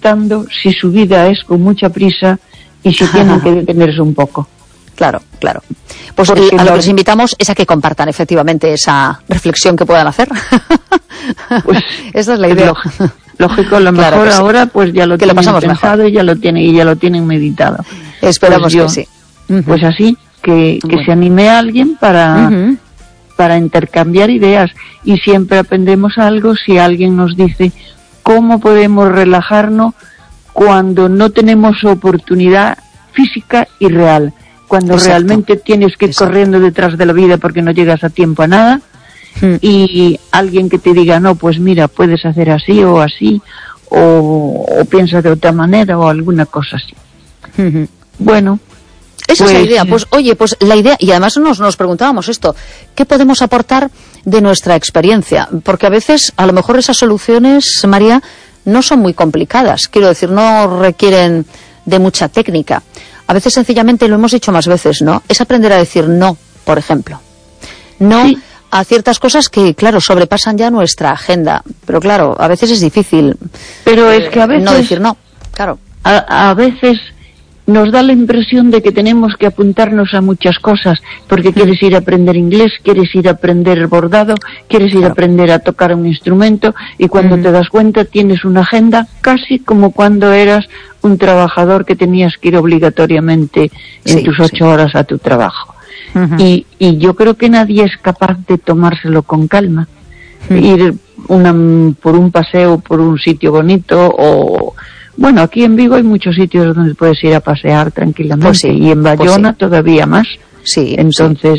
notando si su vida es con mucha prisa y si tienen que detenerse un poco. Claro. Pues a lo que les invitamos es a que compartan efectivamente esa reflexión que puedan hacer. Pues, esa es la idea. Lógico, lo mejor claro, ahora pues ya lo tienen pensado mejor. y ya lo tienen meditado. Esperamos que sí. Pues así, que se anime a alguien para intercambiar ideas, y siempre aprendemos algo si alguien nos dice cómo podemos relajarnos cuando no tenemos oportunidad física y real, cuando realmente tienes que ir corriendo detrás de la vida porque no llegas a tiempo a nada, y alguien que te diga, no, pues mira, puedes hacer así, o piensa de otra manera, o alguna cosa así. Bueno, esa es la idea. Pues oye, pues la idea, y además nos preguntábamos esto, ¿qué podemos aportar de nuestra experiencia? Porque a veces, a lo mejor esas soluciones, María, no son muy complicadas, quiero decir, no requieren de mucha técnica. A veces sencillamente, lo hemos dicho más veces, ¿no? Es aprender a decir no, por ejemplo. No a ciertas cosas que, claro, sobrepasan ya nuestra agenda. Pero claro, a veces es difícil. Pero es que a veces no decir no, claro. A veces nos da la impresión de que tenemos que apuntarnos a muchas cosas, porque quieres ir a aprender inglés, quieres ir a aprender bordado, quieres ir a aprender a tocar un instrumento, y cuando te das cuenta tienes una agenda casi como cuando eras un trabajador que tenías que ir obligatoriamente en tus 8 horas a tu trabajo. Y yo creo que nadie es capaz de tomárselo con calma. Ir por un paseo, por un sitio bonito, o... Bueno, aquí en Vigo hay muchos sitios donde puedes ir a pasear tranquilamente, y en Bayona todavía más. Entonces,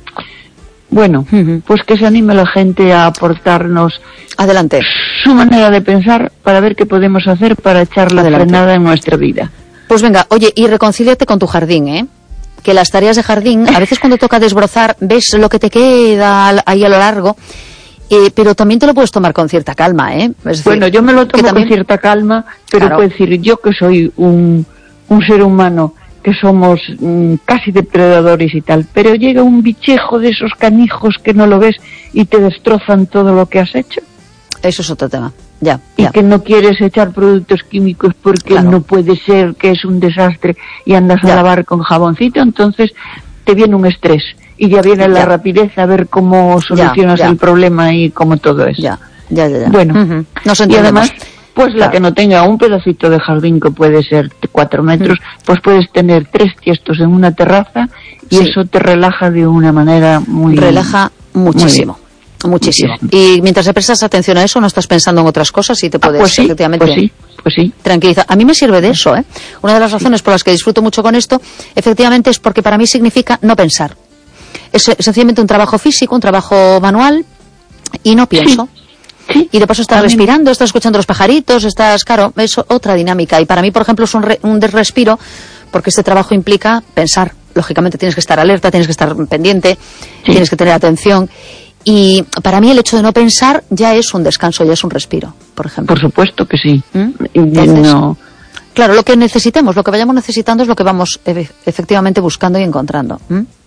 bueno, pues que se anime la gente a aportarnos adelante su manera de pensar para ver qué podemos hacer para echar la frenada en nuestra vida. Pues venga, oye, y reconcíliate con tu jardín, que las tareas de jardín, a veces cuando toca desbrozar, ves lo que te queda ahí a lo largo, pero también te lo puedes tomar con cierta calma, Es decir, bueno, yo me lo tomo con cierta calma, pero puedo decir, yo que soy un ser humano, que somos casi depredadores y tal, pero llega un bichejo de esos canijos que no lo ves y te destrozan todo lo que has hecho. Eso es otro tema, ya. Y que no quieres echar productos químicos porque no puede ser, que es un desastre, y andas a lavar con jaboncito, entonces te viene un estrés. Y ya viene la rapidez a ver cómo solucionas el problema y cómo todo es. Ya. Bueno, y además, pues la que no tenga un pedacito de jardín que puede ser 4 metros, pues puedes tener 3 tiestos en una terraza, y eso te relaja de una manera muy... Relaja muchísimo. Muchísimo. Y mientras le prestas atención a eso, no estás pensando en otras cosas y te puedes efectivamente... Pues sí. Tranquiliza. A mí me sirve de eso, Una de las razones por las que disfruto mucho con esto, efectivamente, es porque para mí significa no pensar. Es sencillamente un trabajo físico, un trabajo manual, y no pienso. Y de paso estás respirando, estás escuchando los pajaritos, claro, es otra dinámica. Y para mí, por ejemplo, es un respiro, porque este trabajo implica pensar. Lógicamente tienes que estar alerta, tienes que estar pendiente, tienes que tener atención. Y para mí el hecho de no pensar ya es un descanso, ya es un respiro, por ejemplo. Por supuesto que sí. Entonces, claro, lo que necesitemos, lo que vayamos necesitando es lo que vamos efectivamente buscando y encontrando.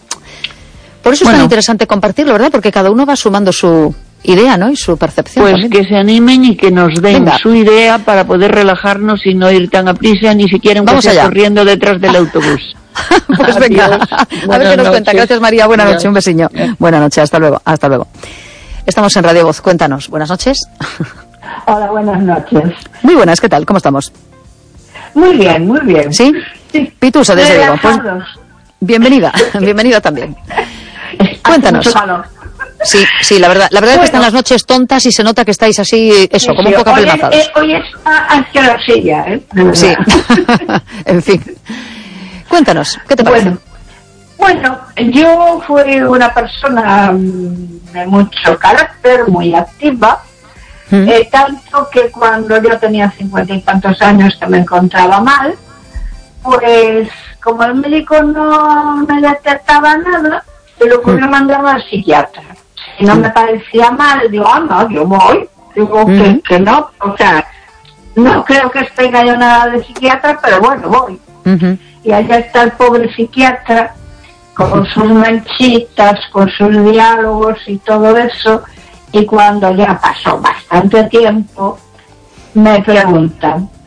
Por eso es tan interesante compartirlo, ¿verdad? Porque cada uno va sumando su idea, ¿no? Y su percepción. Pues también. Que se animen y que nos den su idea para poder relajarnos y no ir tan a prisa, ni siquiera corriendo detrás del autobús. Pues venga, a ver qué nos cuenta. Gracias, María. Buenas noches, un besiño. Buenas noches, hasta luego. Estamos en Radio Voz, cuéntanos. Buenas noches. Hola, buenas noches. Muy buenas, ¿qué tal? ¿Cómo estamos? Muy bien, muy bien. ¿Sí? Pitusa, desde Vigo. Pues, bienvenida también. Cuéntanos. Sí, la verdad es que están las noches tontas y se nota que estáis así, como un poco apelmazados. Hoy está ansiosilla, Sí, en fin. Cuéntanos, ¿qué te parece? Bueno, yo fui una persona de mucho carácter, muy activa, tanto que cuando yo tenía 50 y tantos años que me encontraba mal, pues como el médico no me detectaba nada, se le ocurrió mandarme al psiquiatra. Si no me parecía mal, digo, no, yo voy. Digo que no, o sea, no creo que tenga yo nada de psiquiatra, pero bueno, voy. Y allá está el pobre psiquiatra, con sus manchitas, con sus diálogos y todo eso, y cuando ya pasó bastante tiempo, me preguntan,